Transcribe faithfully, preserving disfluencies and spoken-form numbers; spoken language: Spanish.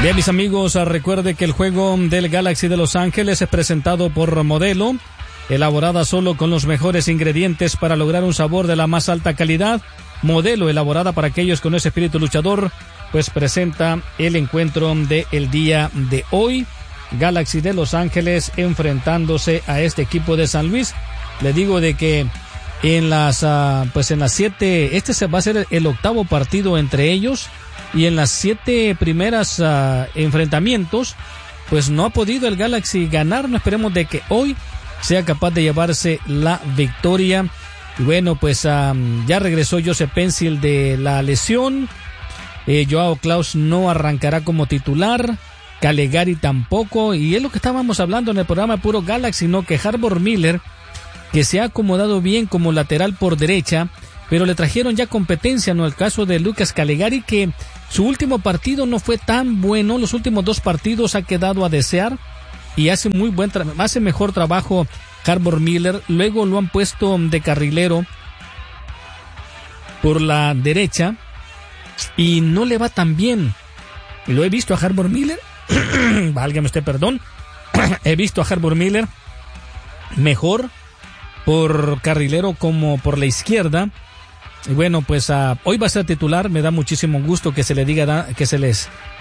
Bien, mis amigos, recuerde que el juego del Galaxy de Los Ángeles es presentado por Modelo, elaborada solo con los mejores ingredientes para lograr un sabor de la más alta calidad. Modelo, elaborada para aquellos con ese espíritu luchador, pues presenta el encuentro del día de hoy. Galaxy de Los Ángeles enfrentándose a este equipo de San Luis. Le digo de que en las, uh, pues en las siete, este se va a ser el octavo partido entre ellos. Y en las siete primeras uh, enfrentamientos, pues no ha podido el Galaxy ganar. No esperemos de que hoy sea capaz de llevarse la victoria. Y bueno, pues um, ya regresó Joseph Pencil de la lesión. Eh, Joao Klaus no arrancará como titular. Calegari tampoco. Y es lo que estábamos hablando en el programa Puro Galaxy, ¿no? Que Harbor Miller, que se ha acomodado bien como lateral por derecha, pero le trajeron ya competencia, ¿no? El caso de Lucas Calegari, que su último partido no fue tan bueno. Los últimos dos partidos ha quedado a desear y hace muy buen tra- hace mejor trabajo Harbor Miller. Luego lo han puesto de carrilero por la derecha y no le va tan bien. Lo he visto a Harbor Miller, válgame usted, perdón, he visto a Harbor Miller mejor por carrilero como por la izquierda. Y bueno, pues uh, hoy va a ser titular. Me da muchísimo gusto que se le diga, da, que se les